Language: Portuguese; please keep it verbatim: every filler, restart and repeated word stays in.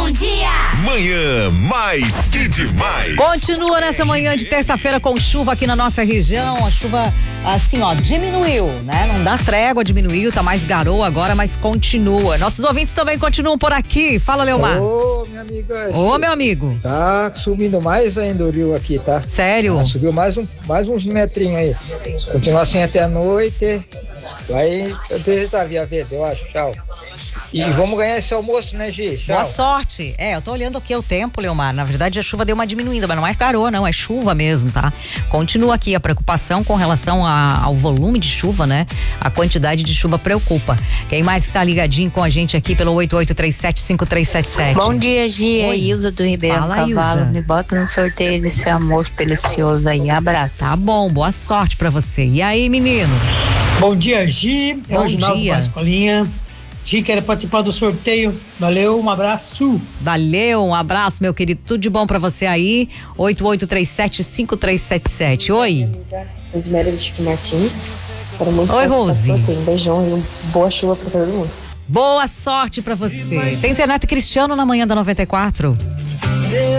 Bom dia! Manhã mais que demais. Continua nessa manhã de terça-feira com chuva aqui na nossa região. A chuva, assim, ó, diminuiu, né? Não dá trégua, diminuiu, tá mais garoa agora, mas continua. Nossos ouvintes também continuam por aqui. Fala, Leomar. Ô, minha amiga. Ô, meu amigo. Tá subindo mais ainda o rio aqui, tá? Sério? Ah, subiu mais, um, mais uns metrinhos aí. Continua assim até a noite. Vai, eu tenho a via verde, eu acho. Tchau. E vamos ganhar esse almoço, né, Gi? Tchau. Boa sorte. É, eu tô olhando aqui o tempo, Leomar. Na verdade, a chuva deu uma diminuída, mas não é garoa, não, é chuva mesmo, tá? Continua aqui a preocupação com relação a, ao volume de chuva, né? A quantidade de chuva preocupa. Quem mais tá ligadinho com a gente aqui pelo oito oito três sete cinco três sete sete? Bom dia, Gi. É Ilza do Ribeirão Fala, Cavalo. Ilza. Me bota no sorteio desse almoço delicioso aí. Abraço. Tá bom, boa sorte pra você. E aí, menino? Bom dia, Gi. É Bom o Ginaldo dia. Pascolinha. Gi, quero participar do sorteio. Valeu, um abraço. Valeu, um abraço, meu querido. Tudo de bom pra você aí. oito oito três sete cinco três sete sete. Oi. Rosemary do Chico Martins. Quero muito Oi, participar do Rose. sorteio. Um beijão e uma boa chuva pra todo mundo. Boa sorte pra você. Tem Zé Neto e Cristiano na manhã da noventa e quatro.